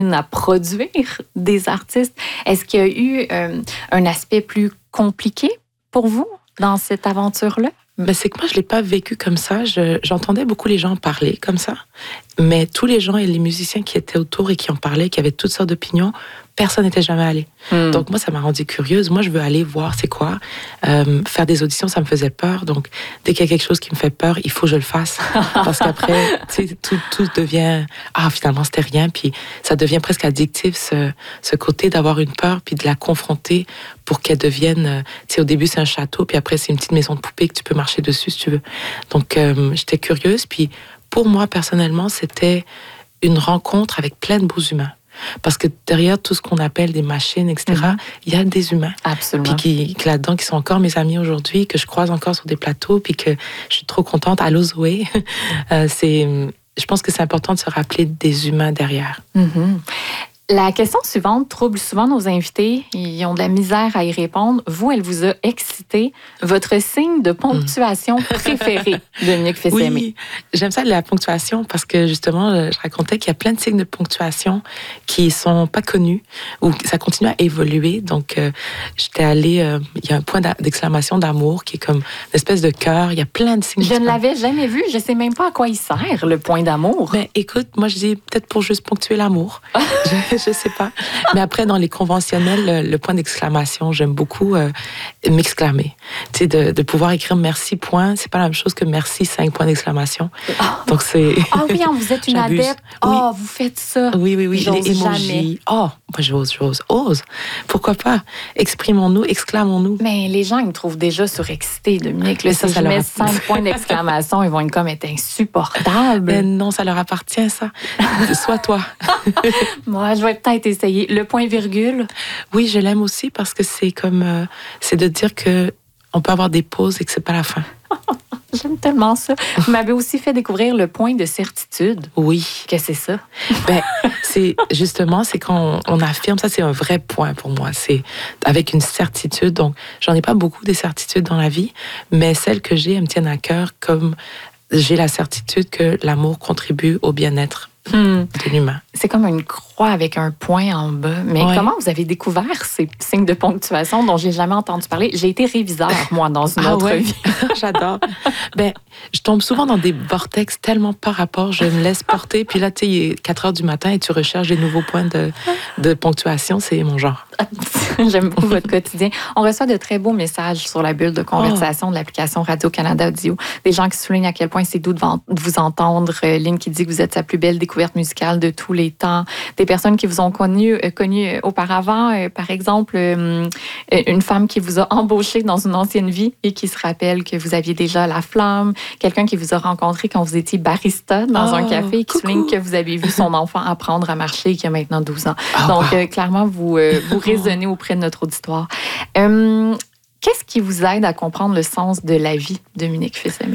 à produire des artistes. Est-ce qu'il y a eu un aspect plus compliqué pour vous dans cette aventure-là? Ben, c'est que moi, je ne l'ai pas vécu comme ça. J'entendais beaucoup les gens parler comme ça. Mais tous les gens et les musiciens qui étaient autour et qui en parlaient, qui avaient toutes sortes d'opinions, personne n'était jamais allé. Donc moi, ça m'a rendue curieuse. Moi, je veux aller voir c'est quoi. Faire des auditions, ça me faisait peur. Donc dès qu'il y a quelque chose qui me fait peur, il faut que je le fasse. Parce qu'après, tout devient... Ah, finalement, c'était rien. Puis ça devient presque addictif, ce côté d'avoir une peur, puis de la confronter pour qu'elle devienne... au début, c'est un château, puis après, c'est une petite maison de poupée que tu peux marcher dessus si tu veux. Donc, j'étais curieuse. Puis pour moi, personnellement, c'était une rencontre avec plein de beaux humains. Parce que derrière tout ce qu'on appelle des machines, etc., il y a des humains. Absolument. Puis qui là-dedans, qui sont encore mes amis aujourd'hui, que je croise encore sur des plateaux, puis que je suis trop contente. Allô, Zoé. Je pense que c'est important de se rappeler des humains derrière. La question suivante trouble souvent nos invités. Ils ont de la misère à y répondre. Vous, elle vous a excité. Votre signe de ponctuation préféré, Dominique Fils-Aimé? Oui, j'aime ça, la ponctuation, parce que justement, je racontais qu'il y a plein de signes de ponctuation qui sont pas connus, ou ça continue à évoluer. Donc, j'étais allée... il y a un point d'exclamation d'amour qui est comme une espèce de cœur. Il y a plein de signes. Je ne l'avais jamais vu. Je sais même pas à quoi il sert, le point d'amour. Ben, écoute, moi, je dis peut-être pour juste ponctuer l'amour. Je sais pas. Mais après, dans les conventionnels, le point d'exclamation, j'aime beaucoup m'exclamer. Tu sais, de pouvoir écrire merci, point, c'est pas la même chose que merci, 5 points d'exclamation. Donc, c'est... Ah oui, vous êtes une adepte. Oh, vous faites ça. Oui. Les emojis. Jamais. Oh, moi, j'ose. Pourquoi pas? Exprimons-nous, exclamons-nous. Mais les gens, ils me trouvent déjà surexcitée, Dominique. Là, ça, si ça je leur mets 5 points d'exclamation, ils vont être comme être insupportables. Mais non, ça leur appartient, ça. Sois toi. Moi, je vais peut-être essayer. Le point-virgule? Oui, je l'aime aussi parce que c'est comme... c'est de dire que on peut avoir des pauses et que c'est pas la fin. J'aime tellement ça. Vous m'avez aussi fait découvrir le point de certitude. Oui. Qu'est-ce que c'est ça? Ben, c'est quand on affirme, ça c'est un vrai point pour moi. C'est avec une certitude. Donc, j'en ai pas beaucoup des certitudes dans la vie, mais celles que j'ai, elles me tiennent à cœur, comme j'ai la certitude que l'amour contribue au bien-être de l'humain. C'est comme une croix avec un point en bas. Mais comment vous avez découvert ces signes de ponctuation dont j'ai jamais entendu parler? J'ai été réviseur, moi, dans une autre vie. J'adore. Ben, je tombe souvent dans des vortex tellement par rapport, je me laisse porter. Puis là, tu sais, il est 4 heures du matin et tu recherches des nouveaux points de ponctuation. C'est mon genre. J'aime beaucoup votre quotidien. On reçoit de très beaux messages sur la bulle de conversation de l'application Radio-Canada Audio. Des gens qui soulignent à quel point c'est doux de vous entendre. Lynn qui dit que vous êtes sa plus belle découverte musicale de tous les temps. Des personnes qui vous ont connu auparavant. Par exemple, une femme qui vous a embauché dans une ancienne vie et qui se rappelle que vous aviez déjà la flamme. Quelqu'un qui vous a rencontré quand vous étiez barista dans un café et qui souligne que vous avez vu son enfant apprendre à marcher et qui a maintenant 12 ans. Donc, clairement, vous résonnez auprès de notre auditoire. Qu'est-ce qui vous aide à comprendre le sens de la vie, Dominique Fils-Aimé?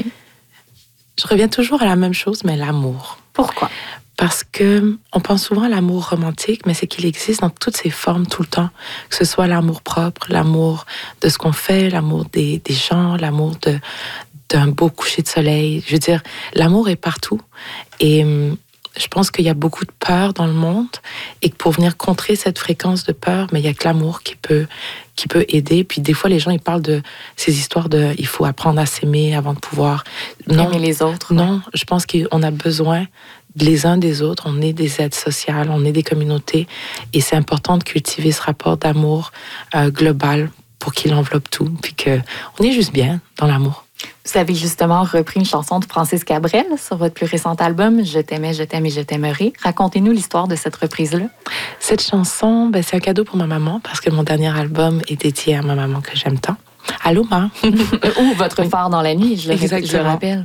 Je reviens toujours à la même chose, mais l'amour. Pourquoi? Parce que on pense souvent à l'amour romantique, mais c'est qu'il existe dans toutes ses formes tout le temps. Que ce soit l'amour propre, l'amour de ce qu'on fait, l'amour des gens, l'amour d'un beau coucher de soleil. Je veux dire, l'amour est partout. Et je pense qu'il y a beaucoup de peur dans le monde et que pour venir contrer cette fréquence de peur, mais il y a que l'amour qui peut aider. Puis des fois, les gens, ils parlent de ces histoires de il faut apprendre à s'aimer avant de pouvoir... aimer les autres. Non, je pense qu'on a besoin les uns des autres. On est des êtres sociales, on est des communautés et c'est important de cultiver ce rapport d'amour global pour qu'il enveloppe tout puis qu'on est juste bien dans l'amour. Vous avez justement repris une chanson de Francis Cabrel sur votre plus récent album « Je t'aimais, je t'aime et je t'aimerai ». Racontez-nous l'histoire de cette reprise-là. Cette chanson, c'est un cadeau pour ma maman parce que mon dernier album est dédié à ma maman que j'aime tant. Allô, ma? Ou votre phare dans la nuit, je le rappelle.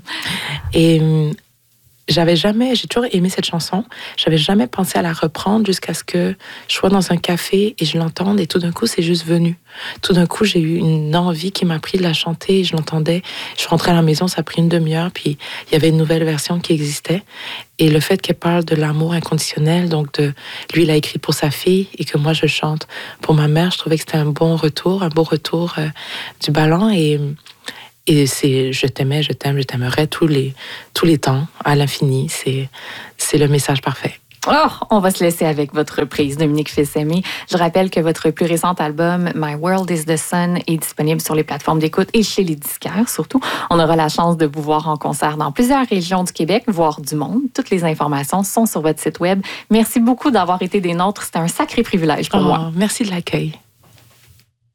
Et j'ai toujours aimé cette chanson. J'avais jamais pensé à la reprendre jusqu'à ce que je sois dans un café et je l'entende et tout d'un coup, c'est juste venu. Tout d'un coup, j'ai eu une envie qui m'a pris de la chanter et je l'entendais. Je suis rentrée à la maison, ça a pris une demi-heure, puis il y avait une nouvelle version qui existait. Et le fait qu'elle parle de l'amour inconditionnel, donc lui, il a écrit pour sa fille et que moi, je chante pour ma mère, je trouvais que c'était un beau retour du ballon et c'est je t'aimais, je t'aime, je t'aimerai tous les temps, à l'infini. C'est le message parfait. Oh, on va se laisser avec votre reprise, Dominique Fils-Aimé. Je rappelle que votre plus récent album, My World is the Sun, est disponible sur les plateformes d'écoute et chez les disquaires surtout. On aura la chance de vous voir en concert dans plusieurs régions du Québec, voire du monde. Toutes les informations sont sur votre site web. Merci beaucoup d'avoir été des nôtres. C'était un sacré privilège pour moi. Merci de l'accueil.